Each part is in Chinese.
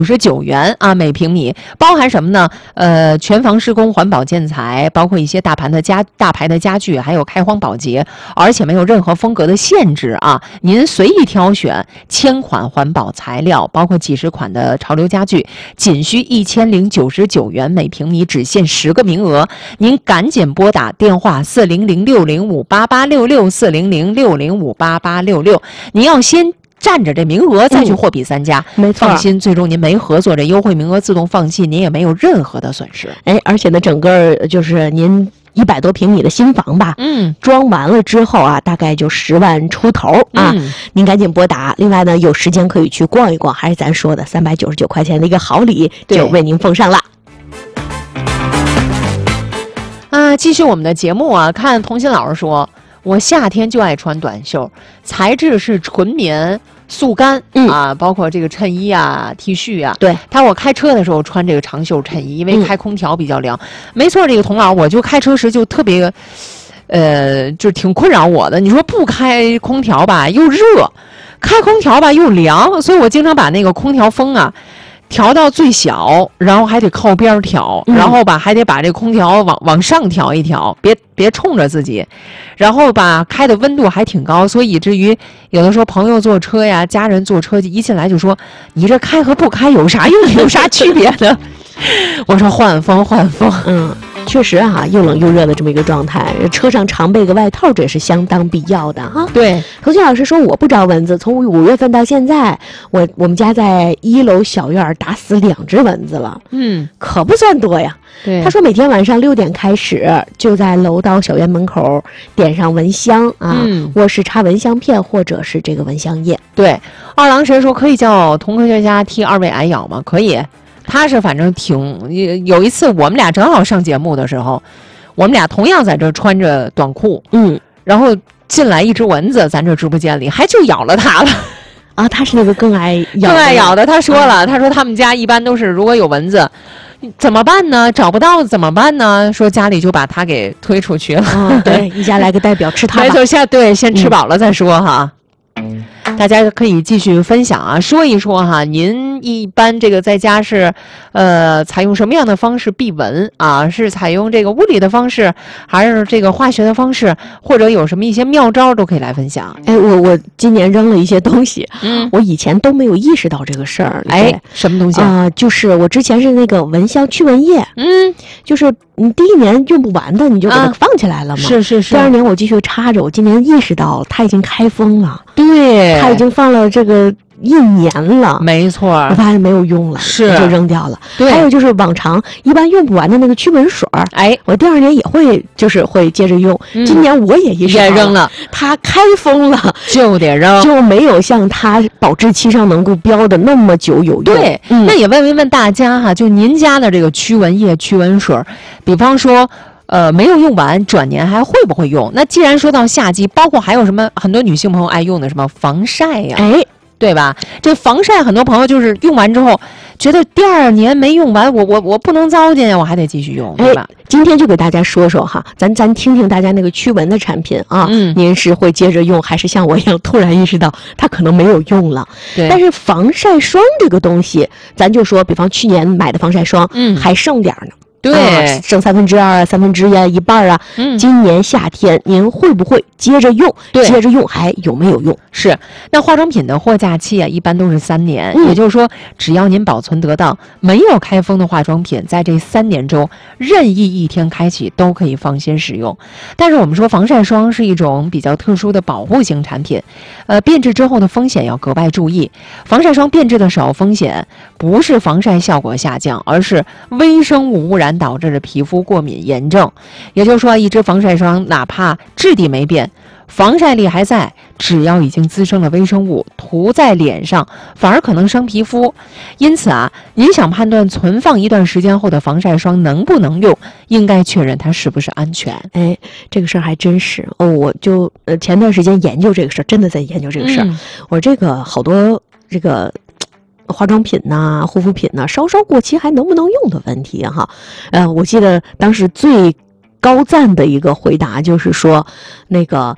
元啊每平米，包含什么呢？全房施工环保建材，包括一些大牌的家具，还有开荒保洁，而且没有任何风格的限制啊，您随意挑选1000款环保材料，包括几十款的潮流家具，仅需1099元每平米，只限10个名额，您赶紧拨打电话40060588866，40060588866，您要先占着这名额再去货比三家， 没错， 放心，最终您没合作，这优惠名额自动放弃，您也没有任何的损失。 而且呢，整个就是您100多平米的新房吧，装完了之后啊，大概就10万出头啊，您赶紧拨打。另外呢，有时间可以去逛一逛，还是咱说的399块钱的一个好礼，就为您奉上了。 继续我们的节目啊，看童心老师说，我夏天就爱穿短袖，材质是纯棉速干包括这个衬衣啊 T 恤啊。 对， 我开车的时候穿这个长袖衬衣，因为开空调比较凉。没错，这个童老，我就开车时就特别就挺困扰我的。你说不开空调吧又热，开空调吧又凉，所以我经常把那个空调风啊调到最小，然后还得靠边调，然后还得把这空调往上调一调，别冲着自己，然后开的温度还挺高，所以以至于有的时候朋友坐车呀，家人坐车一进来就说，你这开和不开有啥用，有啥区别呢？我说换风。 确实啊，又冷又热的这么一个状态，车上常备个外套，这也是相当必要的哈。 对， 童心老师说我不招蚊子，从5月份到现在，我们家在1楼小院打死2只蚊子了，可不算多呀。 对， 他说每天晚上6点开始，就在楼道小院门口点上蚊香啊，卧室插蚊香片或者是这个蚊香液。 对，二郎神说可以叫童科学家替2位挨咬吗？可以。他是反正有一次我们俩正好上节目的时候，我们俩同样在这穿着短裤，然后进来一只蚊子，咱这直播间里还就咬了他了。 啊，他是那个更爱咬的。他说了，他说他们家一般都是如果有蚊子怎么办呢？找不到怎么办呢？说家里就把他给推出去了。 对，一家来个代表吃他吧。 没错，先吃饱了再说哈。大家可以继续分享啊，说一说哈，您一般这个在家是采用什么样的方式避蚊啊？是采用这个物理的方式，还是这个化学的方式，或者有什么一些妙招都可以来分享。 我今年扔了一些东西，我以前都没有意识到这个事儿。 什么东西啊？就是我之前是那个蚊香驱蚊液，就是你第1年用不完的，你就给它放起来了嘛。 是。 第2年我继续插着，我今年意识到它已经开封了。 对， 它已经放了这个1年了， 没错， 我发现没有用了，就扔掉了。 对， 还有就是往常一般用不完的那个驱蚊水，我第2年也会接着用。今年我也意识到扔了， 它开封了就得扔， 就没有像它保质期上能够标的那么久有用。 对，那也问一问大家哈，就您家的这个驱蚊液、驱蚊水，比方说。没有用完，转年还会不会用？那既然说到夏季，包括还有什么很多女性朋友爱用的什么防晒呀，对吧？这防晒很多朋友就是用完之后，觉得第2年没用完，我不能糟践呀，我还得继续用，对吧？ 今天就给大家说说哈，咱听听大家那个驱蚊的产品啊，您是会接着用，还是像我一样突然意识到它可能没有用了？ 对。 但是防晒霜这个东西，咱就说，比方去年买的防晒霜，还剩点呢。 对， 剩2/3啊，1/3呀，1半啊。今年夏天您会不会接着用？接着用还有没有用？ 是。那化妆品的货架期啊，一般都是3年，也就是说，只要您保存得当，没有开封的化妆品，在这3年中任意一天开启都可以放心使用。但是我们说防晒霜是一种比较特殊的保护型产品，变质之后的风险要格外注意。防晒霜变质的首要风险不是防晒效果下降，而是微生物污染导致的皮肤过敏炎症。也就是说，一支防晒霜哪怕质地没变，防晒力还在，只要已经滋生了微生物，涂在脸上反而可能伤皮肤。因此啊，您想判断存放一段时间后的防晒霜能不能用，应该确认它是不是安全。 这个事儿还真是我就前段时间研究这个事儿，真的在研究这个事儿。我这个好多这个化妆品呐、护肤品呐，稍稍过期还能不能用的问题哈。我记得当时最高赞的一个回答就是说，那个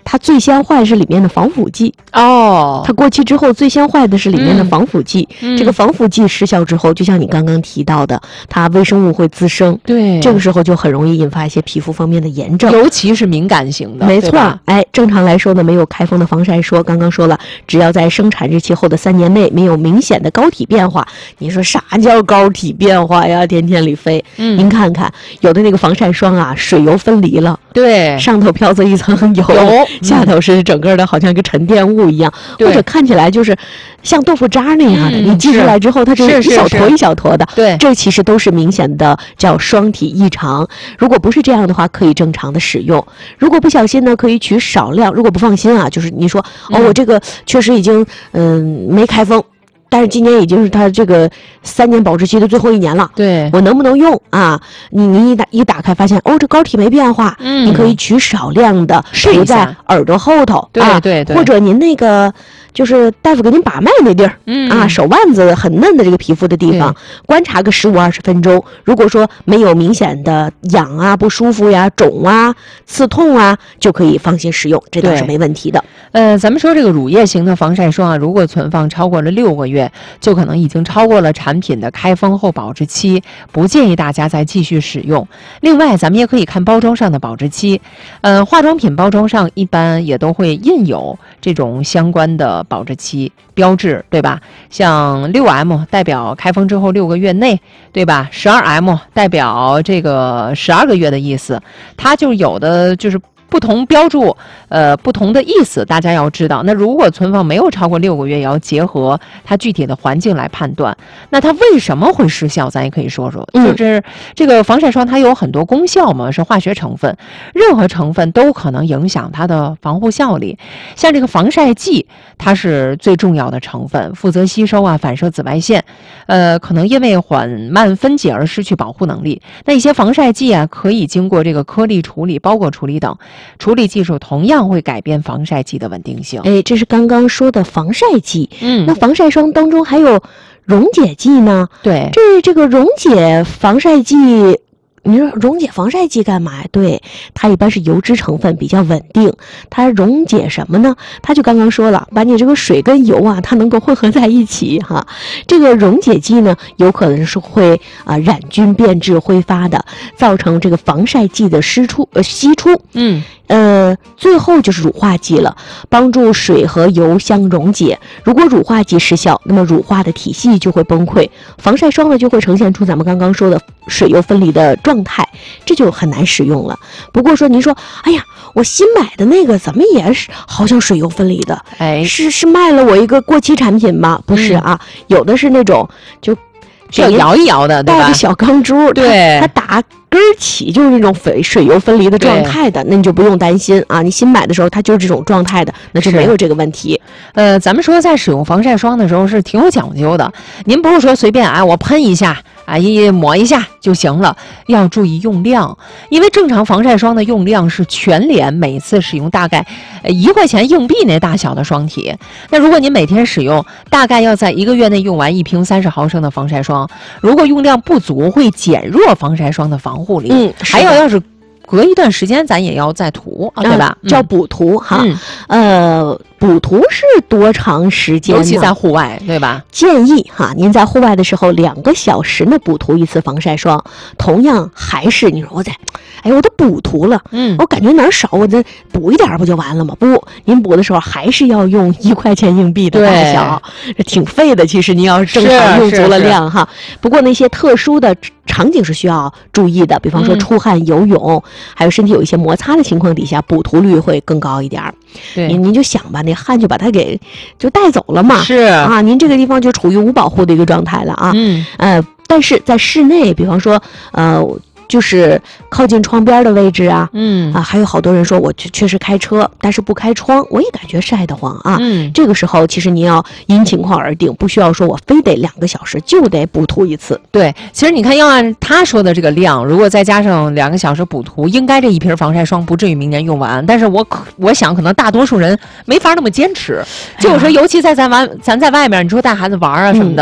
它最先坏的是里面的防腐剂哦， 它过期之后最先坏的是里面的防腐剂。这个防腐剂失效之后，就像你刚刚提到的，它微生物会滋生， 对， 这个时候就很容易引发一些皮肤方面的炎症， 尤其是敏感型的。 没错，哎，正常来说呢，没有开封的防晒霜，刚刚说了，只要在生产日期后的3年内没有明显的膏体变化。你说啥叫膏体变化呀？天天李飞，您看看有的那个防晒霜啊，水油分离了， 对， 上头飘着一层油，下头是整个的好像一个沉淀物一样，或者看起来就是像豆腐渣那样的，你挤出来之后它是一小坨一小坨的， 对， 这其实都是明显的叫霜体异常。如果不是这样的话，可以正常的使用。如果不小心呢，可以取少量。如果不放心啊，就是你说我这个确实已经没开封，但是今年已经是它这个3年保质期的最后1年了， 对， 我能不能用啊？你一打开发现这膏体没变化，你可以取少量的涂在耳朵后头， 对， 或者您那个就是大夫给您把脉那地儿，手腕子很嫩的这个皮肤的地方，观察个15-20分钟。如果说没有明显的痒啊、不舒服呀、肿啊、刺痛啊，就可以放心使用，这倒是没问题的。 咱们说这个乳液型的防晒霜啊，如果存放超过了6个月，就可能已经超过了产品的开封后保质期，不建议大家再继续使用。另外，咱们也可以看包装上的保质期，化妆品包装上一般也都会印有这种相关的保质期标志，对吧？像6M 代表开封之后6个月内，对吧？12M 代表这个12个月的意思，它就有的就是不同标注，不同的意思，大家要知道。那如果存放没有超过6个月，也要结合它具体的环境来判断。那它为什么会失效？咱也可以说说。就是这个防晒霜它有很多功效嘛，是化学成分，任何成分都可能影响它的防护效力。像这个防晒剂，它是最重要的成分，负责吸收反射紫外线，可能因为缓慢分解而失去保护能力。那一些防晒剂可以经过这个颗粒处理、包裹处理等。处理技术同样会改变防晒剂的稳定性。 这是刚刚说的防晒剂。那防晒霜当中还有溶解剂呢？ 对， 这个溶解防晒剂，你说溶解防晒剂干嘛呀？对，它一般是油脂成分比较稳定，它溶解什么呢？它就刚刚说了，把你这个水跟油它能够混合在一起哈。这个溶解剂呢，有可能是会染菌变质挥发的，造成这个防晒剂的析出。最后就是乳化剂了，帮助水和油相溶解。如果乳化剂失效，那么乳化的体系就会崩溃，防晒霜呢就会呈现出咱们刚刚说的水油分离的状态，这就很难使用了。不过说您说，哎呀，我新买的那个怎么也是好像水油分离的？是卖了我一个过期产品吗？不是啊，有的是那种就要摇一摇的，对吧？ 带个小钢珠， 对， 它打根儿起就是那种水油分离的状态的，那你就不用担心啊。你新买的时候它就是这种状态的，那就没有这个问题。 咱们说在使用防晒霜的时候是挺有讲究的，您不是说随便我喷一下抹一下就行了，要注意用量，因为正常防晒霜的用量是全脸每次使用大概1块钱硬币那大小的霜体。那如果您每天使用，大概要在1个月内用完1瓶30毫升的防晒霜，如果用量不足，会减弱防晒霜的防护力。还有要是隔一段时间咱也要再涂对吧？ 叫补涂哈。补涂是多长时间呢？ 尤其在户外，对吧？ 建议您在户外的时候2个小时呢补涂一次防晒霜。同样还是你说我都补涂了，我感觉哪儿少，我再补一点不就完了吗？不，您补的时候还是要用1块钱硬币的大小，这挺费的。其实您要正常用足了量哈。不过那些特殊的场景是需要注意的，比方说出汗、游泳，还有身体有一些摩擦的情况底下，补涂率会更高一点。您就想吧，那汗就把它就带走了嘛。 是啊， 您这个地方就处于无保护的一个状态了啊。但是在室内，比方说就是靠近窗边的位置还有好多人说我确实开车，但是不开窗，我也感觉晒得慌啊。这个时候其实您要因情况而定，不需要说我非得2个小时就得补涂一次。 对，其实你看，要按他说的这个量，如果再加上2个小时补涂，应该这1瓶防晒霜不至于明年用完。但是我想可能大多数人没法那么坚持，就是说尤其咱在外面，你说带孩子玩什么的。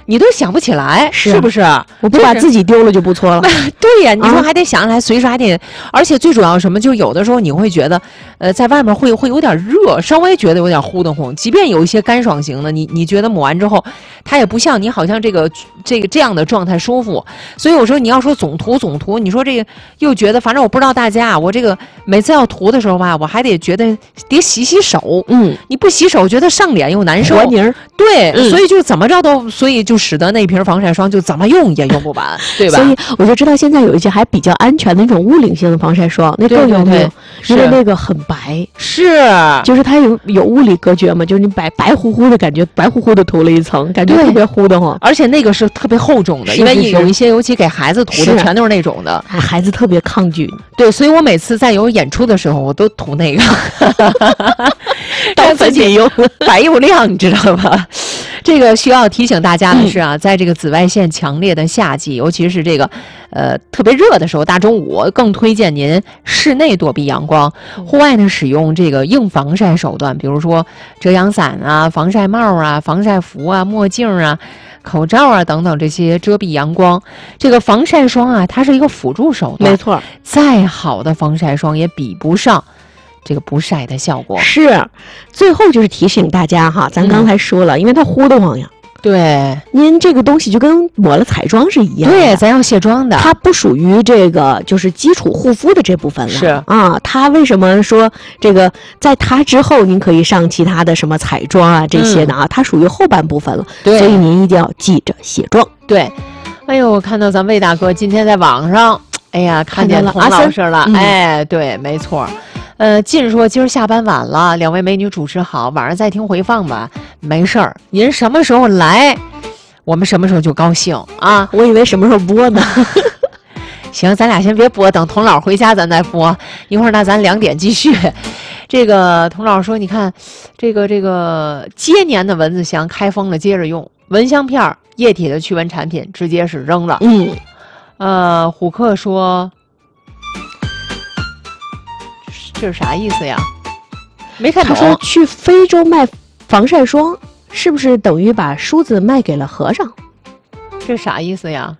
你都想不起来，是不是？ 我不把自己丢了就不错了。 对呀，你说还得想起来，随时还得，而且最主要什么，就有的时候你会觉得，在外面会有点热，稍微觉得有点呼的慌。即便有一些干爽型的，你觉得抹完之后，它也不像你好像这样的状态舒服。所以有时候你要说总涂，你说这个又觉得，反正我不知道大家，我这个每次要涂的时候吧，我还得觉得得洗手。你不洗手，觉得上脸又难受。 活泥儿。 对，所以就怎么着都，所以就使得那瓶防晒霜就怎么用也用不完，对吧？ 所以我就知道现在有一些还比较安全的那种物理性的防晒霜，那更有用，因为那个很白，就是它有物理隔绝嘛，就是你白乎乎的感觉，白乎乎的涂了一层，感觉特别糊的慌。 而且那个是特别厚重的，因为有一些尤其给孩子涂的全都是那种的， 孩子特别抗拒。 对，所以我每次在有演出的时候，我都涂那个， 当自己用， 白又亮，你知道吧？这个需要提醒大家的是啊，在这个紫外线强烈的夏季，尤其是这个特别热的时候，大中午更推荐您室内躲避阳光，户外呢使用这个硬防晒手段，比如说遮阳伞啊、防晒帽啊、防晒服啊、墨镜啊、口罩啊等等这些遮蔽阳光。这个防晒霜啊，它是一个辅助手段， 没错， 再好的防晒霜也比不上这个不晒的效果。 是，最后就是提醒大家哈，咱刚才说了，因为它糊得慌呀。 对， 您这个东西就跟抹了彩妆是一样的， 对，咱要卸妆的， 它不属于这个就是基础护肤的这部分了。 是啊，它为什么说这个在它之后您可以上其他的什么彩妆啊这些的啊？它属于后半部分了， 对， 所以您一定要记着卸妆。 对，哎呦，我看到咱魏大哥今天在网上，哎呀，看见童老师了，哎，对，没错。晋说今儿下班晚了，两位美女主持好，晚上再听回放吧。没事儿，您什么时候来，我们什么时候就高兴啊。 我以为什么时候播呢。 行，咱俩先别播，等童老回家咱再播。一会儿那咱2点继续。这个童老说，你看，这个接年的蚊子香开封了，接着用蚊香片液体的驱蚊产品直接是扔了。虎克说。这是啥意思呀？没看懂。 他说去非洲卖防晒霜，是不是等于把梳子卖给了和尚？ 这啥意思呀？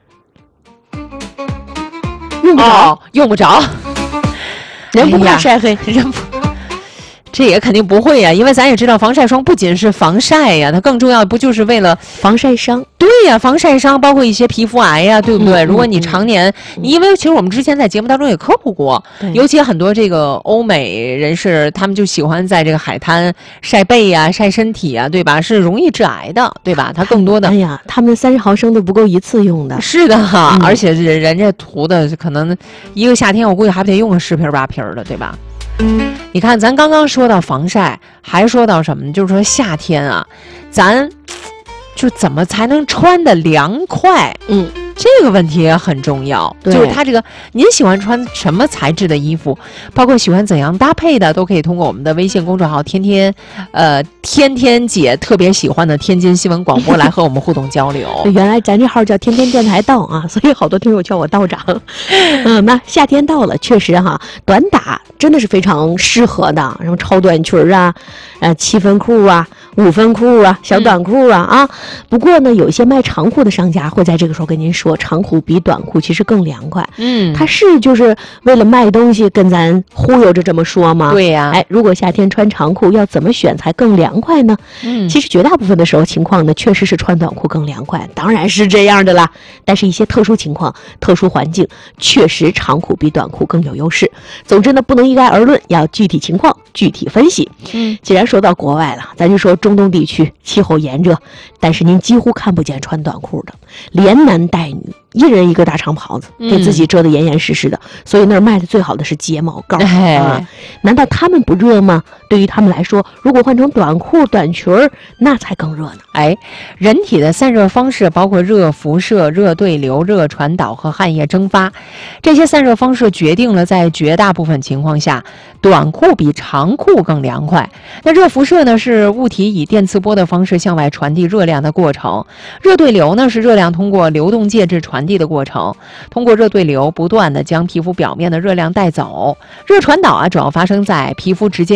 用不着， 用不着。 人不怕晒黑， 人不。这也肯定不会呀，因为咱也知道防晒霜不仅是防晒呀，它更重要不就是为了防晒伤？ 对呀，防晒伤包括一些皮肤癌呀，对不对？如果你常年，因为其实我们之前在节目当中也科普过，尤其很多这个欧美人士，他们就喜欢在这个海滩晒背呀、晒身体呀，对吧？是容易致癌的，对吧？它更多的， 哎呀，他们30毫升都不够一次用的。 是的哈，而且人家涂的可能一个夏天，我估计还不得用个10瓶8瓶的，对吧？你看，咱刚刚说到防晒，还说到什么呢？就是说夏天啊，咱就怎么才能穿得凉快？这个问题也很重要。就是它这个，您喜欢穿什么材质的衣服，包括喜欢怎样搭配的，都可以通过我们的微信公众号天天姐特别喜欢的天津新闻广播来和我们互动交流。 原来咱这号叫天天电台道啊，所以好多听友叫我道长。那夏天到了，确实哈，短打真的是非常适合的，什么超短裙啊，7分裤啊，5分裤啊，小短裤啊不过呢，有一些卖长裤的商家会在这个时候跟您说，长裤比短裤其实更凉快。他是就是为了卖东西跟咱忽悠着这么说吗？ 对呀。 如果夏天穿长裤要怎么选才更凉快呢？其实绝大部分的时候情况呢，确实是穿短裤更凉快，当然是这样的啦。但是一些特殊情况、特殊环境，确实长裤比短裤更有优势。总之呢，不能一概而论，要具体情况具体分析。既然说到国外了，咱就说中东地区气候炎热，但是您几乎看不见穿短裤的，连男带女，一人一个大长袍子，给自己遮得严严实实的。所以那儿卖的最好的是睫毛膏难道他们不热吗？对于他们来说，如果换成短裤、短裙儿，那才更热呢。 人体的散热方式包括热辐射、热对流、热传导和汗液蒸发，这些散热方式决定了在绝大部分情况下，短裤比长裤更凉快。那热辐射呢，是物体以电磁波的方式向外传递热量的过程；热对流呢，是热量通过流动介质传递的过程，通过热对流不断的将皮肤表面的热量带走。热传导主要发生在皮肤直接与其他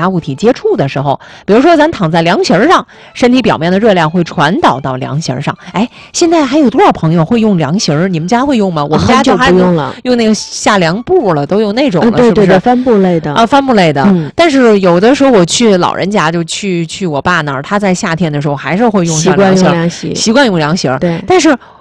杂物体接触的时候，比如说咱躺在凉席上，身体表面的热量会传导到凉席上。哎，现在还有多少朋友会用凉席？你们家会用吗？我们家就不用了， 用那个下凉布了，都用那种了， 对对对， 是不是？ 帆布类的啊，帆布类的。但是有的时候我去老人家，就去我爸那儿，他在夏天的时候还是会用上凉席，习惯用凉席。 对， 但是